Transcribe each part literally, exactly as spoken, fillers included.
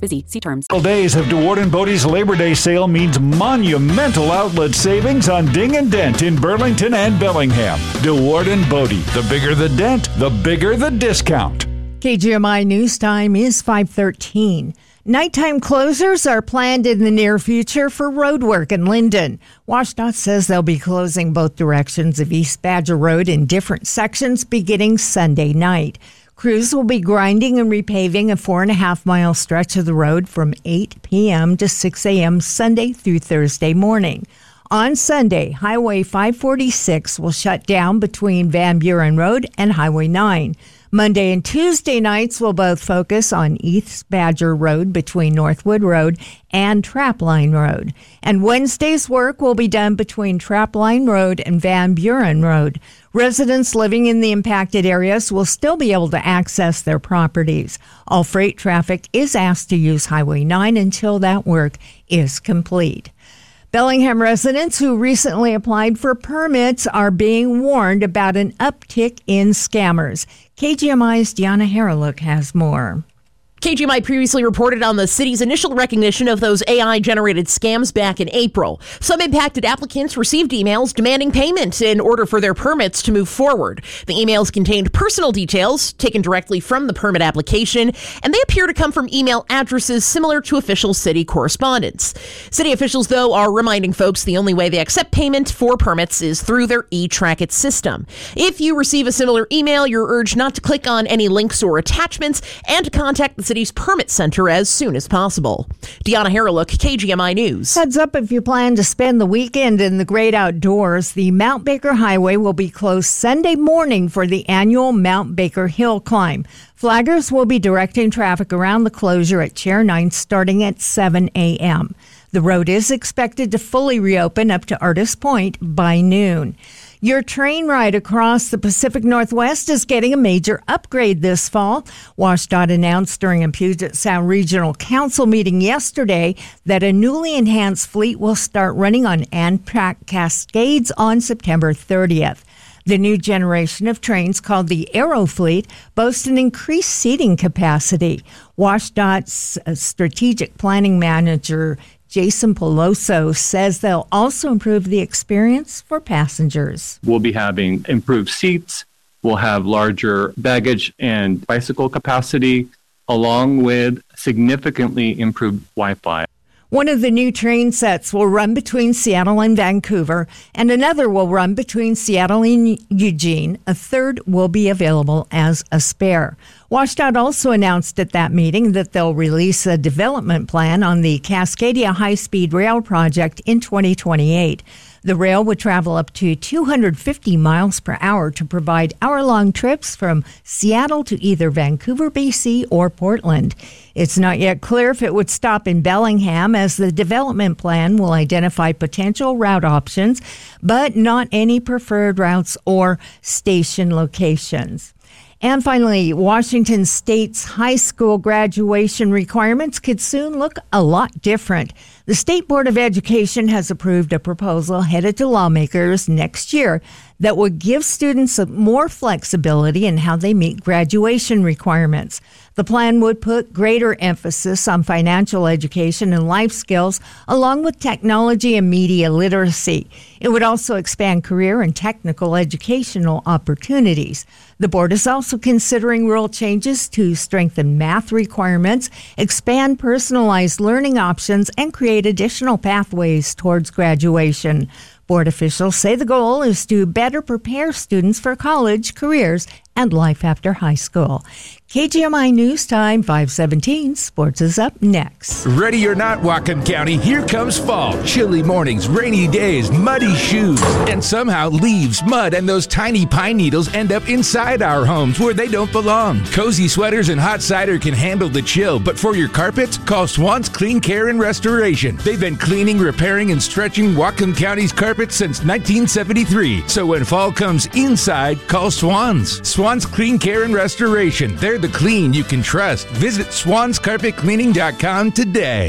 busy. See terms. Days of DeWard and Bodie's Labor Day sale means monumental outlet savings on Ding and Dent in Burlington and Bellingham. DeWard and Bodie. The bigger the dent, the bigger the discount. K G M I News Time is five thirteen. Nighttime closures are planned in the near future for roadwork in Linden. WashDOT says they'll be closing both directions of East Badger Road in different sections beginning Sunday night. Crews will be grinding and repaving a four and a half mile stretch of the road from eight p.m. to six a.m. Sunday through Thursday morning. On Sunday, Highway five forty-six will shut down between Van Buren Road and Highway nine. Monday and Tuesday nights will both focus on East Badger Road between Northwood Road and Trapline Road. And Wednesday's work will be done between Trapline Road and Van Buren Road. Residents living in the impacted areas will still be able to access their properties. All freight traffic is asked to use Highway nine until that work is complete. Bellingham residents who recently applied for permits are being warned about an uptick in scammers. K G M I's Deanna Haralook has more. K G M I previously reported on the city's initial recognition of those A I-generated scams back in April. Some impacted applicants received emails demanding payment in order for their permits to move forward. The emails contained personal details taken directly from the permit application, and they appear to come from email addresses similar to official city correspondence. City officials, though, are reminding folks the only way they accept payment for permits is through their e-Trackit system. If you receive a similar email, you're urged not to click on any links or attachments and to contact the city's permit center as soon as possible. Deanna Haralook, K G M I News. Heads up if you plan to spend the weekend in the great outdoors. The Mount Baker Highway will be closed Sunday morning for the annual Mount Baker Hill Climb. Flaggers will be directing traffic around the closure at Chair nine starting at seven a.m. The road is expected to fully reopen up to Artist Point by noon. Your train ride across the Pacific Northwest is getting a major upgrade this fall. WashDOT announced during a Puget Sound Regional Council meeting yesterday that a newly enhanced fleet will start running on Amtrak Cascades on September thirtieth. The new generation of trains, called the Aero Fleet, boasts an increased seating capacity. WashDOT's strategic planning manager, Jason Peloso, says they'll also improve the experience for passengers. We'll be having improved seats. We'll have larger baggage and bicycle capacity, along with significantly improved Wi-Fi. One of the new train sets will run between Seattle and Vancouver, and another will run between Seattle and Eugene. A third will be available as a spare. WashDOT also announced at that meeting that they'll release a development plan on the Cascadia High-Speed Rail project in twenty twenty-eight. The rail would travel up to two hundred fifty miles per hour to provide hour-long trips from Seattle to either Vancouver, B C, or Portland. It's not yet clear if it would stop in Bellingham, as the development plan will identify potential route options, but not any preferred routes or station locations. And finally, Washington State's high school graduation requirements could soon look a lot different. The State Board of Education has approved a proposal headed to lawmakers next year that would give students more flexibility in how they meet graduation requirements. The plan would put greater emphasis on financial education and life skills, along with technology and media literacy. It would also expand career and technical educational opportunities. The board is also considering rule changes to strengthen math requirements, expand personalized learning options, and create additional pathways towards graduation. Board officials say the goal is to better prepare students for college, careers, and life after high school. K G M I News Time, five seventeen. Sports is up next. Ready or not, Whatcom County, here comes fall. Chilly mornings, rainy days, muddy shoes, and somehow leaves, mud, and those tiny pine needles end up inside our homes where they don't belong. Cozy sweaters and hot cider can handle the chill, but for your carpets, call Swans Clean Care and Restoration. They've been cleaning, repairing, and stretching Whatcom County's carpets since nineteen seventy-three. So when fall comes inside, call Swans. Swans Clean Care and Restoration. They're the clean you can trust. Visit swans carpet cleaning dot com today.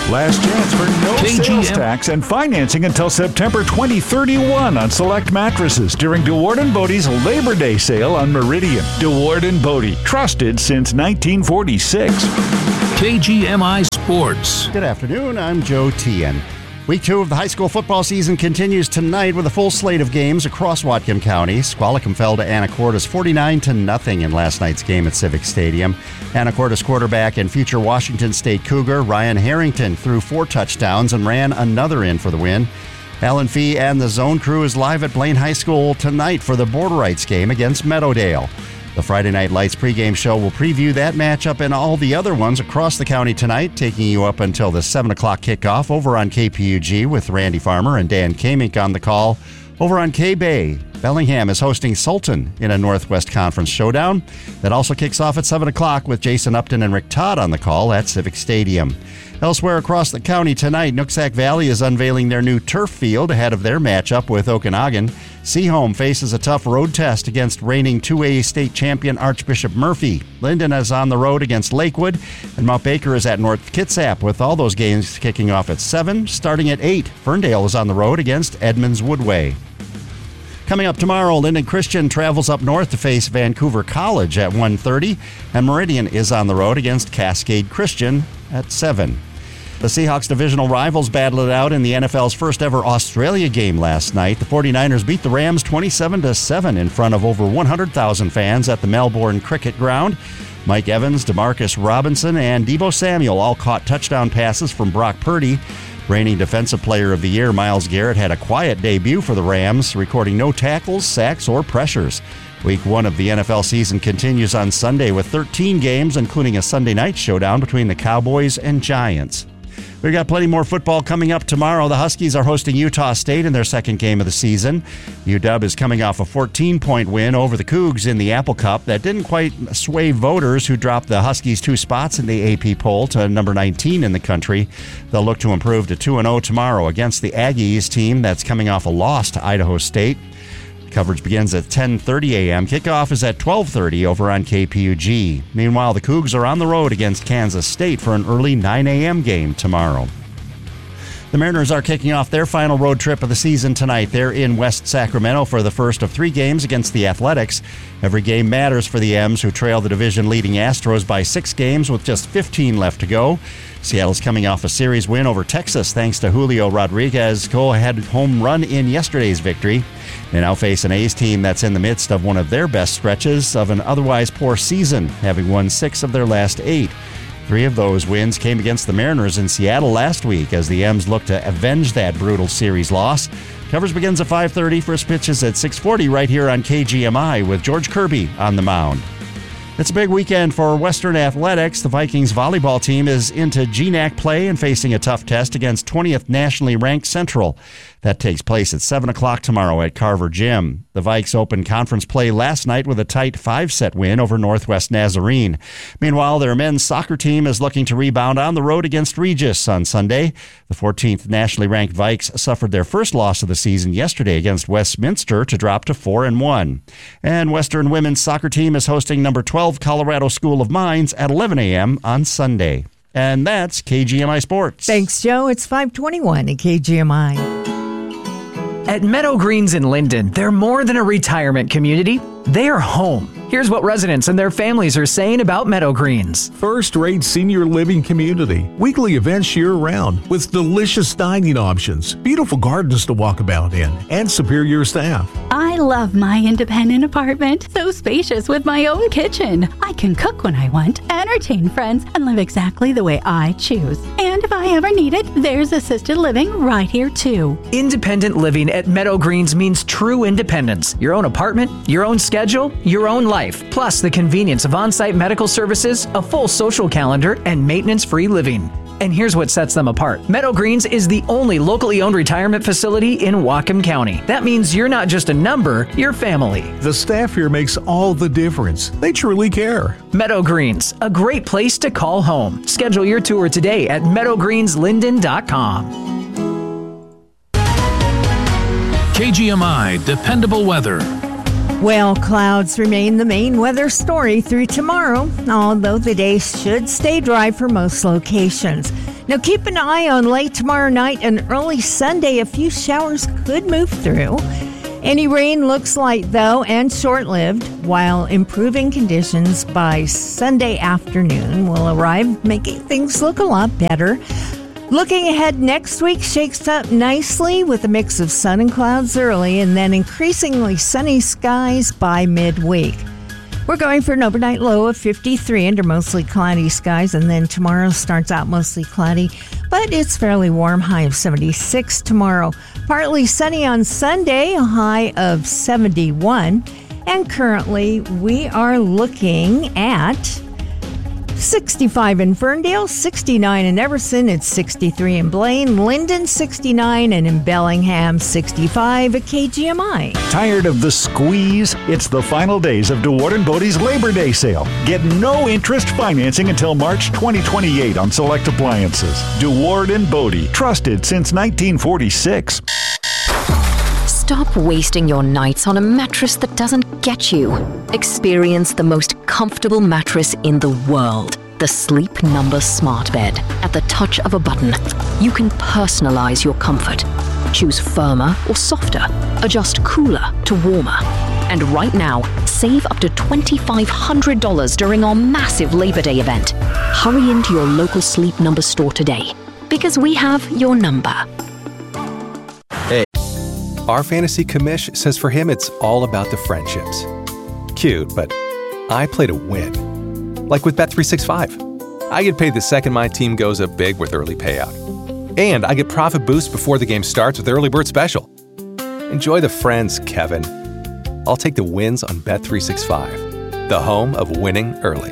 Last chance for no K G M sales tax and financing until September twenty thirty-one on select mattresses during DeWard and Bodie's Labor Day sale on Meridian. DeWard and Bodie, trusted since nineteen forty-six. K G M I Sports. Good afternoon, I'm Joe Tien. Week two of the high school football season continues tonight with a full slate of games across Whatcom County. Squalicum fell to Anacortes forty-nine to nothing in last night's game at Civic Stadium. Anacortes quarterback and future Washington State Cougar Ryan Harrington threw four touchdowns and ran another in for the win. Alan Fee and the Zone Crew is live at Blaine High School tonight for the Borderites game against Meadowdale. The Friday Night Lights pregame show will preview that matchup and all the other ones across the county tonight, taking you up until the seven o'clock kickoff over on K P U G with Randy Farmer and Dan Kamink on the call. Over on K-Bay, Bellingham is hosting Sultan in a Northwest Conference showdown. That also kicks off at seven o'clock with Jason Upton and Rick Todd on the call at Civic Stadium. Elsewhere across the county tonight, Nooksack Valley is unveiling their new turf field ahead of their matchup with Okanagan. Seaholm faces a tough road test against reigning two A state champion Archbishop Murphy. Linden is on the road against Lakewood, and Mount Baker is at North Kitsap with all those games kicking off at seven. Starting at eight, Ferndale is on the road against Edmonds Woodway. Coming up tomorrow, Linden Christian travels up north to face Vancouver College at one thirty, and Meridian is on the road against Cascade Christian at seven. The Seahawks divisional rivals battled it out in the N F L's first ever Australia game last night. The 49ers beat the Rams twenty-seven to seven in front of over one hundred thousand fans at the Melbourne Cricket Ground. Mike Evans, DeMarcus Robinson, and Deebo Samuel all caught touchdown passes from Brock Purdy. Reigning Defensive Player of the Year, Myles Garrett, had a quiet debut for the Rams, recording no tackles, sacks, or pressures. Week one of the N F L season continues on Sunday with thirteen games, including a Sunday night showdown between the Cowboys and Giants. We've got plenty more football coming up tomorrow. The Huskies are hosting Utah State in their second game of the season. U W is coming off a fourteen-point win over the Cougs in the Apple Cup that didn't quite sway voters who dropped the Huskies two spots in the A P poll to number nineteen in the country. They'll look to improve to two and oh tomorrow against the Aggies team that's coming off a loss to Idaho State. Coverage begins at ten thirty a.m. Kickoff is at twelve thirty over on K P U G. Meanwhile, the Cougs are on the road against Kansas State for an early nine a.m. game tomorrow. The Mariners are kicking off their final road trip of the season tonight. They're in West Sacramento for the first of three games against the Athletics. Every game matters for the M's, who trail the division-leading Astros by six games with just fifteen left to go. Seattle's coming off a series win over Texas thanks to Julio Rodriguez's go-ahead home run in yesterday's victory. They now face an A's team that's in the midst of one of their best stretches of an otherwise poor season, having won six of their last eight. Three of those wins came against the Mariners in Seattle last week as the M's look to avenge that brutal series loss. Coverage begins at five thirty. First pitch is at six forty right here on K G M I with George Kirby on the mound. It's a big weekend for Western Athletics. The Vikings volleyball team is into G N A C play and facing a tough test against twentieth nationally ranked Central. That takes place at seven o'clock tomorrow at Carver Gym. The Vikes opened conference play last night with a tight five-set win over Northwest Nazarene. Meanwhile, their men's soccer team is looking to rebound on the road against Regis on Sunday. The fourteenth nationally ranked Vikes suffered their first loss of the season yesterday against Westminster to drop to four and one. And Western women's soccer team is hosting number twelve Colorado School of Mines at eleven a.m. on Sunday. And that's K G M I Sports. Thanks, Joe. It's five twenty-one at K G M I. At Meadow Greens in Linden, they're more than a retirement community. They are home. Here's what residents and their families are saying about Meadow Greens. First-rate senior living community. Weekly events year-round with delicious dining options, beautiful gardens to walk about in, and superior staff. I love my independent apartment. So spacious with my own kitchen. I can cook when I want, entertain friends, and live exactly the way I choose. And if I ever need it, there's assisted living right here too. Independent living at Meadow Greens means true independence. Your own apartment, your own schedule, your own life. Plus the convenience of on-site medical services, a full social calendar, and maintenance-free living. And here's what sets them apart. Meadow Greens is the only locally owned retirement facility in Whatcom County. That means you're not just a number, you're family. The staff here makes all the difference. They truly care. Meadow Greens, a great place to call home. Schedule your tour today at meadow greens linden dot com. K G M I Dependable Weather. Well, clouds remain the main weather story through tomorrow, although the day should stay dry for most locations. Now keep an eye on late tomorrow night and early Sunday. A few showers could move through. Any rain looks light, though, and short-lived, while improving conditions by Sunday afternoon will arrive, making things look a lot better. Looking ahead, next week shakes up nicely with a mix of sun and clouds early and then increasingly sunny skies by midweek. We're going for an overnight low of fifty-three under mostly cloudy skies, and then tomorrow starts out mostly cloudy, but it's fairly warm, high of seventy-six tomorrow. Partly sunny on Sunday, a high of seventy-one, and currently we are looking at sixty-five in Ferndale, sixty-nine in Everson, it's sixty-three in Blaine, Linden sixty-nine, and in Bellingham sixty-five at K G M I. Tired of the squeeze? It's the final days of DeWard and Bodie's Labor Day sale. Get no interest financing until March twenty twenty-eight on select appliances. DeWard and Bodie, trusted since nineteen forty-six. Stop wasting your nights on a mattress that doesn't get you. Experience the most comfortable mattress in the world. The Sleep Number Smart Bed. At the touch of a button, you can personalize your comfort. Choose firmer or softer. Adjust cooler to warmer. And right now, save up to two thousand five hundred dollars during our massive Labor Day event. Hurry into your local Sleep Number store today, because we have your number. Hey. Our fantasy commish says for him it's all about the friendships. Cute, but I play to win. Like with Bet three sixty-five. I get paid the second my team goes up big with early payout. And I get profit boost before the game starts with Early Bird Special. Enjoy the friends, Kevin. I'll take the wins on Bet three sixty-five, the home of winning early.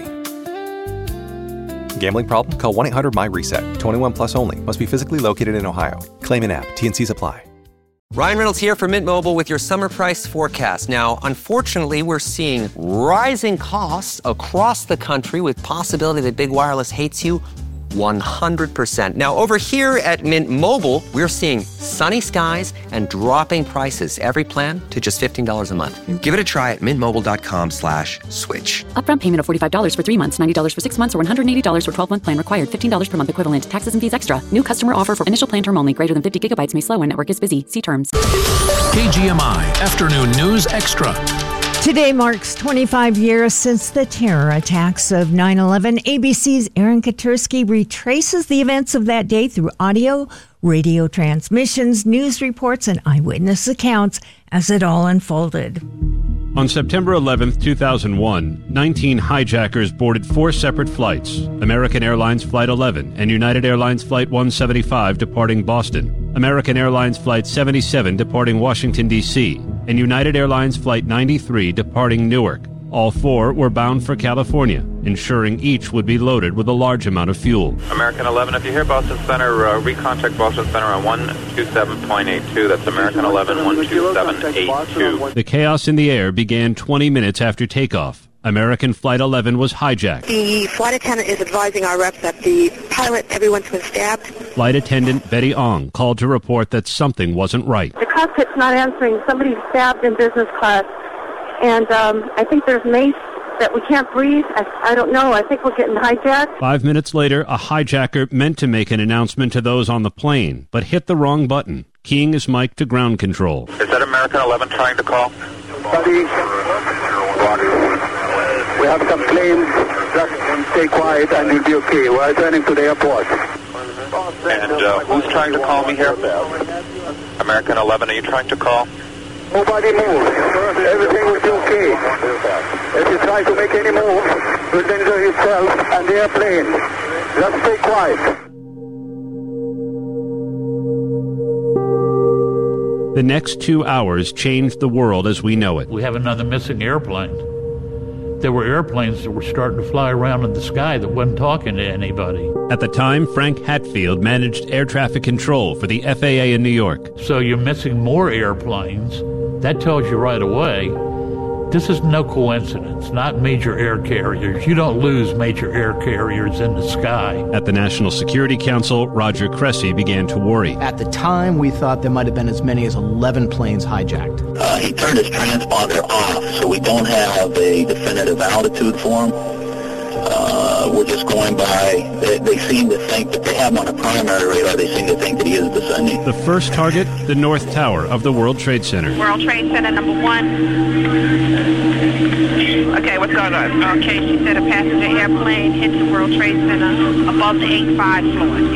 Gambling problem? Call one eight hundred M Y reset. twenty-one plus only. Must be physically located in Ohio. Claim in app. T and C's apply. Ryan Reynolds here from Mint Mobile with your summer price forecast. Now, unfortunately, we're seeing rising costs across the country with possibility that big wireless hates you one hundred percent. Now, over here at Mint Mobile, we're seeing sunny skies and dropping prices. Every plan to just fifteen dollars a month. Give it a try at mintmobile.com slash switch. Upfront payment of forty-five dollars for three months, ninety dollars for six months, or one hundred eighty dollars for twelve-month plan required. fifteen dollars per month equivalent. Taxes and fees extra. New customer offer for initial plan term only. Greater than fifty gigabytes may slow when network is busy. See terms. K G M I Afternoon News Extra. Today marks twenty-five years since the terror attacks of nine eleven. A B C's Aaron Katursky retraces the events of that day through audio, radio transmissions, news reports, and eyewitness accounts as it all unfolded. On September eleventh, two thousand one, nineteen hijackers boarded four separate flights, American Airlines Flight eleven and United Airlines Flight one seventy-five departing Boston, American Airlines Flight seventy-seven departing Washington, D C, and United Airlines Flight ninety-three departing Newark. All four were bound for California, ensuring each would be loaded with a large amount of fuel. American eleven, if you hear Boston Center, uh, recontact Boston Center on one two seven point eight two. That's American eleven, one two seven eight two. The chaos in the air began twenty minutes after takeoff. American Flight eleven was hijacked. The flight attendant is advising our reps that the pilot, everyone's been stabbed. Flight attendant Betty Ong called to report that something wasn't right. The cockpit's not answering. Somebody's stabbed in business class. And um, I think there's mace that we can't breathe. I, I don't know. I think we're getting hijacked. Five minutes later, a hijacker meant to make an announcement to those on the plane, but hit the wrong button, keying his mic to ground control. Is that American eleven trying to call? Buddy, we have some planes. Just stay quiet and you'll be okay. We're returning to the airport. And uh, who's trying to call me here? American eleven, are you trying to call? Nobody move. Everything will be okay. If you try to make any move, you'll danger yourself and the airplane. Just stay quiet. The next two hours changed the world as we know it. We have another missing airplane. There were airplanes that were starting to fly around in the sky that wasn't talking to anybody. At the time, Frank Hatfield managed air traffic control for the F A A in New York. So you're missing more airplanes. That tells you right away, this is no coincidence, not major air carriers. You don't lose major air carriers in the sky. At the National Security Council, Roger Cressy began to worry. At the time, we thought there might have been as many as eleven planes hijacked. Uh, he turned his transponder off, so we don't have a definitive altitude for him. Uh, we're just going by, they, they seem to think that they have him on a primary radar. They seem to think that he is descending. The first target, the North Tower of the World Trade Center. World Trade Center number one. Okay, what's going on? Okay, she said a passenger airplane hit the World Trade Center above the eight five floor.